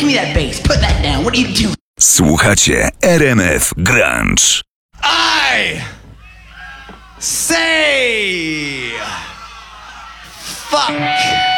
Give me that bass. Put that down. What are you doing? Słuchacie RMF Grunge. I say fuck.